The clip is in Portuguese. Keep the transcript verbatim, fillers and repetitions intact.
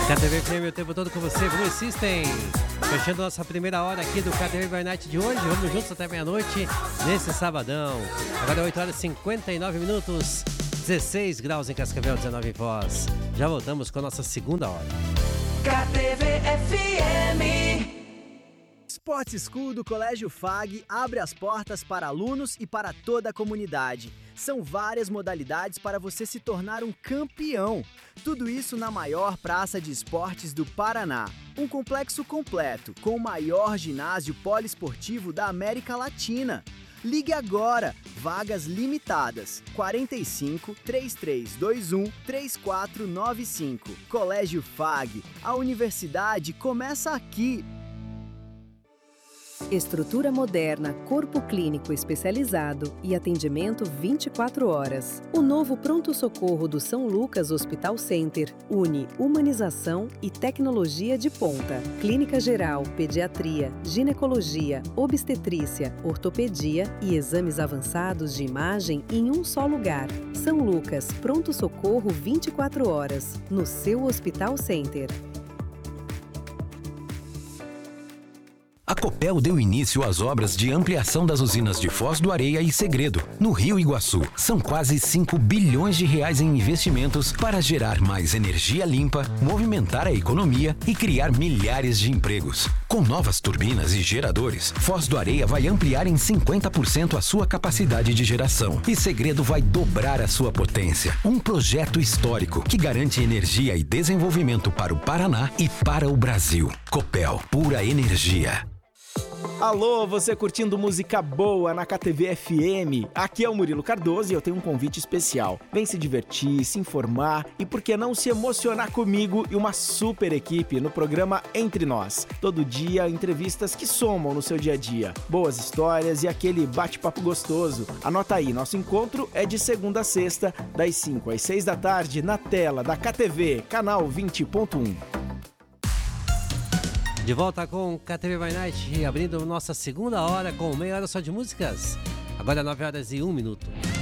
K T V F M o tempo todo com você, Blue System. Fechando nossa primeira hora aqui do K T V by Night de hoje. Vamos juntos até meia-noite nesse sabadão. Agora é oito horas e cinquenta e nove minutos, dezesseis graus em Cascavel, dezenove em Foz. Já voltamos com a nossa segunda hora. K T V F M. Sport School do Colégio F A G abre as portas para alunos e para toda a comunidade. São várias modalidades para você se tornar um campeão. Tudo isso na maior praça de esportes do Paraná. Um complexo completo, com o maior ginásio poliesportivo da América Latina. Ligue agora, vagas limitadas, quarenta e cinco, trinta e três vinte e um, trinta e quatro noventa e cinco. Colégio F A G, a universidade começa aqui. Estrutura moderna, corpo clínico especializado e atendimento vinte e quatro horas. O novo pronto-socorro do São Lucas Hospital Center une humanização e tecnologia de ponta. Clínica geral, pediatria, ginecologia, obstetrícia, ortopedia e exames avançados de imagem em um só lugar. São Lucas, pronto-socorro vinte e quatro horas, no seu Hospital Center. A Copel deu início às obras de ampliação das usinas de Foz do Areia e Segredo, no Rio Iguaçu. São quase cinco bilhões de reais em investimentos para gerar mais energia limpa, movimentar a economia e criar milhares de empregos. Com novas turbinas e geradores, Foz do Areia vai ampliar em cinquenta por cento a sua capacidade de geração e Segredo vai dobrar a sua potência. Um projeto histórico que garante energia e desenvolvimento para o Paraná e para o Brasil. Copel, pura energia. Alô, você curtindo música boa na K T V F M? Aqui é o Murilo Cardoso e eu tenho um convite especial. Vem se divertir, se informar e por que não se emocionar comigo e uma super equipe no programa Entre Nós. Todo dia, entrevistas que somam no seu dia a dia. Boas histórias e aquele bate-papo gostoso. Anota aí, nosso encontro é de segunda a sexta, das cinco às seis da tarde, na tela da K T V, canal vinte ponto um. De volta com K T V by Night, abrindo nossa segunda hora com meia hora só de músicas. Agora nove horas e um minuto.